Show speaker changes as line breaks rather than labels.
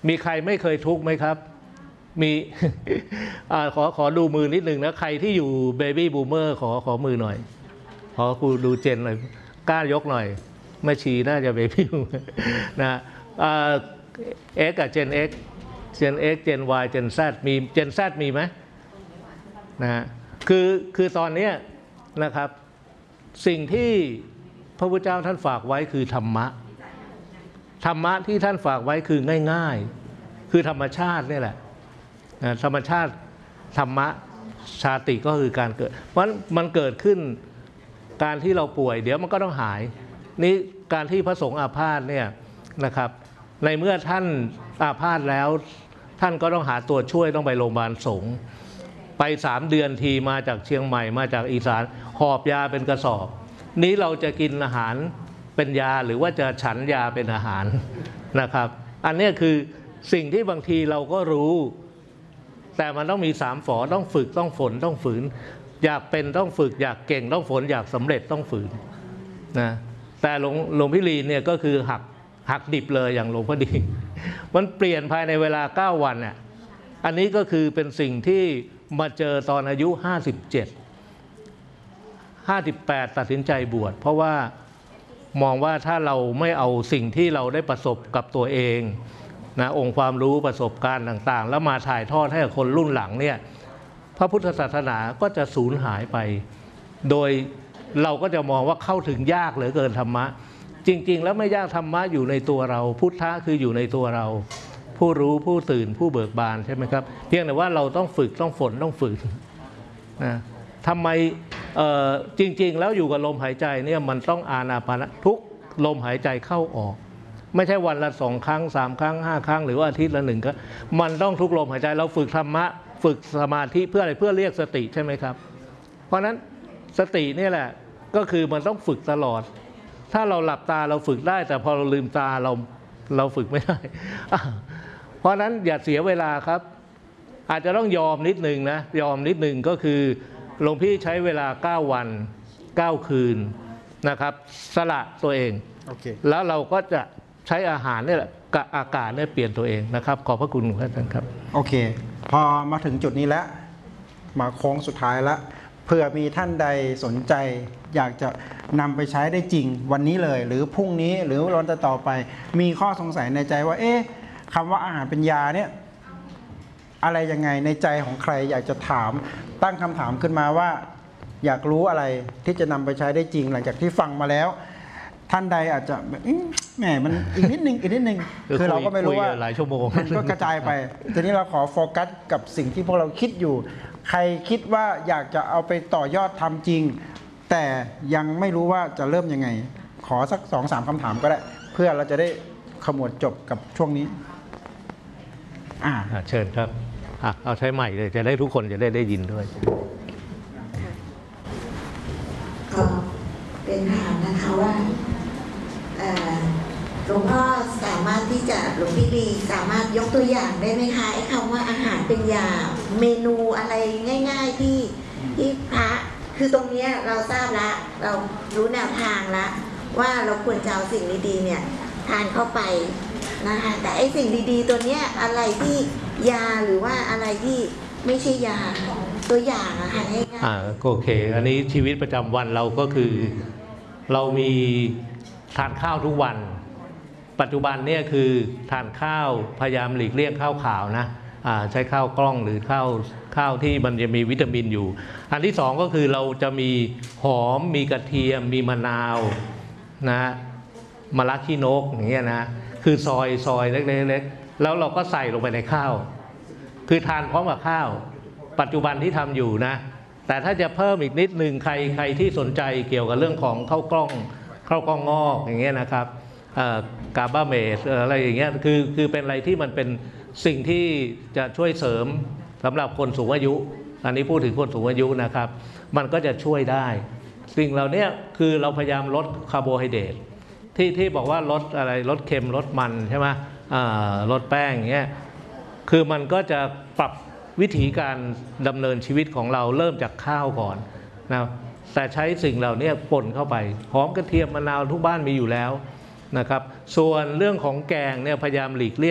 มีใครไม่เคยทุกข์ไหมครับมี ขอดูมือนิดหนึ่งนะใครที่อยู่เบบี้บูมเมอร์ขอมือหน่อยขอครูดูเจนหน่อยกล้ายกหน่อยแม่ชีน่าจะเบบี้บูมเมอร์นะเอ็กกับเจน X เจน X เจน Y เจน Z มีเจน Z มีไหมนะคือตอนนี้นะครับสิ่งที่พระพุทธเจ้าท่านฝากไว้คือธรรมะที่ท่านฝากไว้คือง่ายๆคือธรรมชาตินี่แหละธรรมชาติธรรมะชาติก็คือการเกิดเพราะมันเกิดขึ้นการที่เราป่วยเดี๋ยวมันก็ต้องหายนี่การที่พระสงฆ์อาพาธเนี่ยนะครับในเมื่อท่านอาพาธแล้วท่านก็ต้องหาตัวช่วยต้องไปโรงพยาบาลสงฆ์ไป3 เดือนทีมาจากเชียงใหม่มาจากอีสานหอบยาเป็นกระสอบนี้เราจะกินอาหารเป็นยาหรือว่าจะฉันยาเป็นอาหารนะครับอันนี้คือสิ่งที่บางทีเราก็รู้แต่มันต้องมี3 ฝอต้องฝึกต้องฝนต้องฝืนอยากเป็นต้องฝึกอยากเก่งต้องฝนอยากสำเร็จต้องฝืนนะแต่หลวงพี่ลีนเนี่ยก็คือหักดิบเลยอย่างหลวงพ่อดีมันเปลี่ยนภายในเวลา9 วันเนี่ยอันนี้ก็คือเป็นสิ่งที่มาเจอตอนอายุ57-58ตัดสินใจบวชเพราะว่ามองว่าถ้าเราไม่เอาสิ่งที่เราได้ประสบกับตัวเองนะองค์ความรู้ประสบการณ์ต่างๆแล้วมาถ่ายทอดให้กับคนรุ่นหลังเนี่ยพระพุทธศาสนาก็จะสูญหายไปโดยเราก็จะมองว่าเข้าถึงยากเหลือเกินธรรมะจริงๆแล้วไม่ยากธรรมะอยู่ในตัวเราพุทธะคืออยู่ในตัวเราผู้รู้ผู้ตื่นผู้เบิกบานใช่ไหมครับเพียงแต่ว่าเราต้องฝึกต้องฝนต้องฝืนนะทำไมจริงๆแล้วอยู่กับลมหายใจเนี่ยมันต้องอานาปานทุกลมหายใจเข้าออกไม่ใช่วันละ2 ครั้ง3 ครั้ง5 ครั้งหรือว่าอาทิตย์ละ1 ครั้งมันต้องทุกลมหายใจเราฝึกธรรมะฝึกสมาธิเพื่ออะไรเพื่อเรียกสติใช่ไหมครับเพราะนั้นสตินี่แหละก็คือมันต้องฝึกตลอดถ้าเราหลับตาเราฝึกได้แต่พอเราลืมตาเราฝึกไม่ได้เพราะนั้นอย่าเสียเวลาครับอาจจะต้องยอมนิดหนึ่งนะยอมนิดหนึ่งก็คือหลวงพี่ใช้เวลา9 วัน9 คืนนะครับสละตัวเอง okay. แล้วเราก็จะใช้อาหารนี่แหละกับอากาศเนี่ยเปลี่ยนตัวเองนะครับขอบพระคุณท่านครับ
โอเคพอมาถึงจุดนี้แล้วมาโค้งสุดท้ายแล้วเผื่อมีท่านใดสนใจอยากจะนำไปใช้ได้จริงวันนี้เลยหรือพรุ่งนี้หรือวันต่อไปมีข้อสงสัยในใจว่าคำว่าอาหารเป็นยาเนี่ยอะไรยังไงในใจของใครอยากจะถามตั้งคำถามขึ้นมาว่าอยากรู้อะไรที่จะนำไปใช้ได้จริงหลังจากที่ฟังมาแล้วท่านใดอาจจะแหมมันอีกนิดนึงคือเราก็ไม่รู้ว่า
หลายชั่วโมง
มันก็กระจายไปทีนี้เราขอโฟกัสกับสิ่งที่พวกเราคิดอยู่ใครคิดว่าอยากจะเอาไปต่อยอดทำจริงแต่ยังไม่รู้ว่าจะเริ่มยังไงขอสัก 2-3 คำถามก็ได้เพื่อเราจะได้ขมวดจบกับช่วงนี้
เชิญครับเอาใช้ใหม่เลยจะได้ทุกคนจะได้ยินด้วย
ก็เป็นถามนะคะว่าหลวงพ่อสามารถที่จะหลวงพี่ลีสามารถยกตัวอย่างได้ไหมคะไอ้คำว่าอาหารเป็นยาเมนูอะไรง่ายๆที่พระคือตรงนี้เราทราบละเรารู้แนวทางละว่าเราควรจะเอาสิ่งดีๆเนี่ยทานเข้าไปนะคะแต่ไอ้สิ่งดีๆตัวเนี้ยอะไรที่ยาหรือว่าอะไรที่ไม่ใช่ยาตัวอย่างอะค่ะง่าย
ๆโอเคอันนี้ชีวิตประจำวันเราก็คือเรามีทานข้าวทุกวันปัจจุบันเนี่ยคือทานข้าวพยายามหลีกเลี่ยงข้าวขาวนะใช้ข้าวกล้องหรือข้าวที่มันจะมีวิตามินอยู่อันที่2ก็คือเราจะมีหอมมีกระเทียมมีมะนาวนะมะระขี้นกอย่างเงี้ยนะคือซอยเล็กๆแล้วเราก็ใส่ลงไปในข้าวคือทานพร้อมกับข้าวปัจจุบันที่ทำอยู่นะแต่ถ้าจะเพิ่มอีกนิดนึงใครที่สนใจเกี่ยวกับเรื่องของข้าวกล้องงอกอย่างเงี้ยนะครับกาบาเมสอะไรอย่างเงี้ยคือเป็นอะไรที่มันเป็นสิ่งที่จะช่วยเสริมสำหรับคนสูงอายุอันนี้พูดถึงคนสูงอายุนะครับมันก็จะช่วยได้สิ่งเหล่านี้คือเราพยายามลดคาร์โบไฮเดรตที่บอกว่าลดอะไรลดเค็มลดมันใช่ไหมลดแป้งอย่างเงี้ยคือมันก็จะปรับวิธีการดำเนินชีวิตของเราเริ่มจากข้าวก่อนนะแต่ใช้สิ่งเหล่านี้ป่นเข้าไปหอมกระเทียมมะนาวทุกบ้านมีอยู่แล้วนะครับส่วนเรื่องของแกงเนี่ยพยายามหลีกเลี่ยง